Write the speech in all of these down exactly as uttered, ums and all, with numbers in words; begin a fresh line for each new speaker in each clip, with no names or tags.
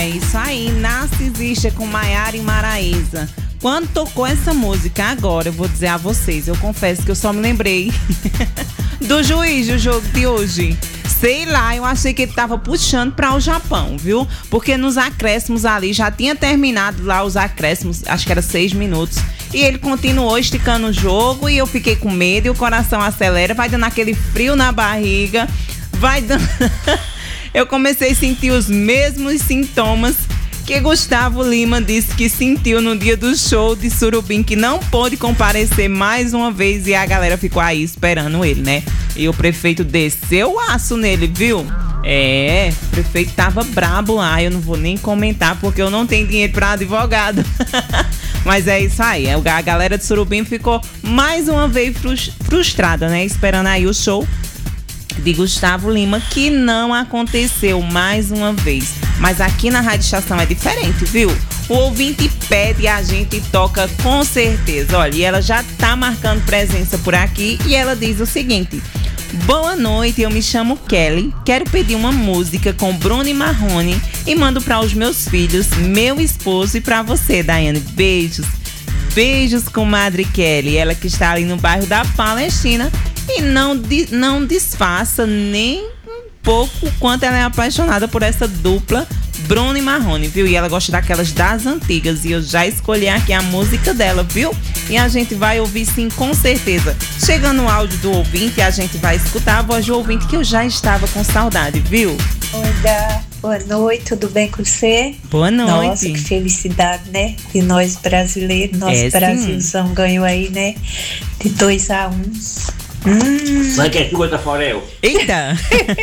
É isso aí, Narcisista com Maiara e Maraísa. Quando tocou essa música agora, eu vou dizer a vocês, eu confesso que eu só me lembrei do juiz do jogo de hoje. Sei lá, eu achei que ele tava puxando para o Japão, viu? Porque nos acréscimos ali, já tinha terminado lá os acréscimos, acho que era seis minutos. E ele continuou esticando o jogo e eu fiquei com medo e o coração acelera, vai dando aquele frio na barriga, vai dando... Eu comecei a sentir os mesmos sintomas que Gustavo Lima disse que sentiu no dia do show de Surubim, que não pôde comparecer mais uma vez e a galera ficou aí esperando ele, né? E o prefeito desceu o aço nele, viu? É, o prefeito tava brabo lá, eu não vou nem comentar porque eu não tenho dinheiro pra advogado. Mas é isso aí, a galera de Surubim ficou mais uma vez frustrada, né? Esperando aí o show de Gustavo Lima, que não aconteceu mais uma vez. Mas aqui na Rádio Estação é diferente, viu? O ouvinte pede e a gente toca com certeza. Olha, e ela já tá marcando presença por aqui e ela diz o seguinte: boa noite, eu me chamo Kelly, quero pedir uma música com Bruno e Marrone e mando para os meus filhos, meu esposo e para você, Daiane. Beijos. Beijos, comadre Kelly, ela que está ali no bairro da Palestina. E não, não disfarça nem um pouco o quanto ela é apaixonada por essa dupla Bruno e Marrone, viu? E ela gosta daquelas das antigas. E eu já escolhi aqui a música dela, viu? E a gente vai ouvir sim, com certeza. Chegando o áudio do ouvinte, a gente vai escutar a voz do ouvinte que eu já estava com saudade, viu?
Oi, Dá. Boa noite, tudo bem com você?
Boa noite.
Nossa, que felicidade, né? De nós brasileiros. Nosso
é,
Brasilzão ganhou aí, né? De dois a um. Hum.
Sabe que é chuva da Forel?
Eita!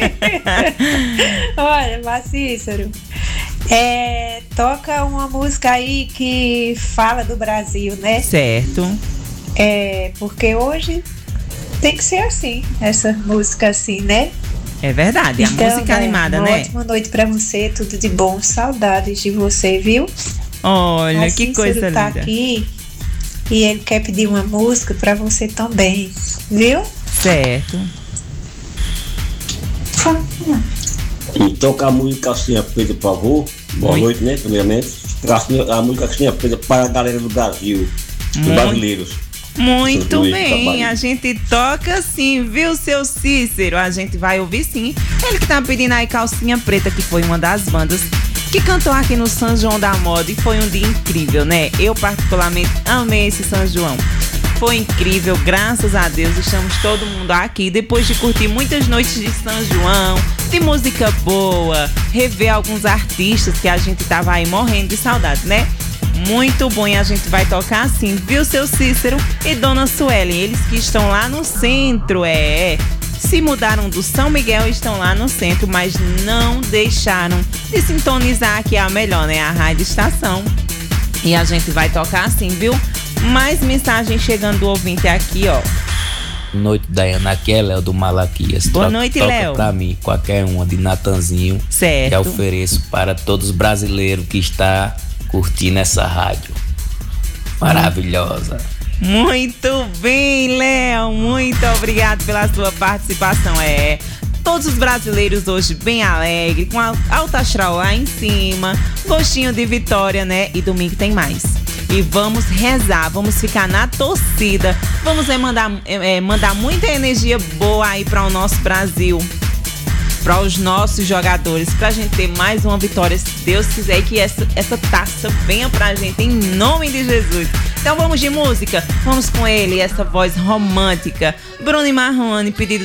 Olha, mas Cícero, é, toca uma música aí que fala do Brasil, né?
Certo.
É, porque hoje tem que ser assim, essa música assim, né?
É verdade, a
então,
música animada,
uma
né?
Ótima noite pra você, tudo de bom, saudades de você, viu?
Olha,
mas
que
Cícero
coisa
tá
linda.
Aqui e ele quer pedir uma música pra você também, viu?
Certo.
E toca a música Calcinha Preta, por favor. Boa
Muito.
noite, né? Primeiramente. A música Calcinha Preta para a galera do Brasil, dos
Muito.
brasileiros.
Muito
Luiz,
bem,
trabalho.
a gente toca sim, viu, seu Cícero? A gente vai ouvir sim. Ele que tá pedindo aí Calcinha Preta, que foi uma das bandas que cantou aqui no São João da Moda e foi um dia incrível, né? Eu particularmente amei esse São João. Foi incrível, graças a Deus, estamos todo mundo aqui depois de curtir muitas noites de São João, de música boa, rever alguns artistas que a gente tava aí morrendo de saudade, né? Muito bom, e a gente vai tocar assim, viu, seu Cícero e Dona Suelen, eles que estão lá no centro, é... Se mudaram do São Miguel, estão lá no centro, mas não deixaram de sintonizar aqui a melhor, né? A Rádio Estação. E a gente vai tocar assim, viu? Mais mensagem chegando do ouvinte aqui, ó.
Boa noite, Daiane. Aqui é Léo do Malaquias.
Boa
Toca,
noite,
toca
Léo.
Pra mim, qualquer uma de Natanzinho.
Certo.
Que eu ofereço para todos os brasileiros que está curtindo essa rádio maravilhosa.
Muito bem, Léo. Muito obrigado pela sua participação. É, todos os brasileiros hoje bem alegres, com a alta astral lá em cima, gostinho de vitória, né? E domingo tem mais. E vamos rezar, vamos ficar na torcida, vamos é, mandar, é, mandar muita energia boa aí para o nosso Brasil, para os nossos jogadores, pra gente ter mais uma vitória, se Deus quiser, e que essa, essa taça venha pra gente, em nome de Jesus. Então vamos de música, vamos com ele, essa voz romântica, Bruno e Marrone, pedido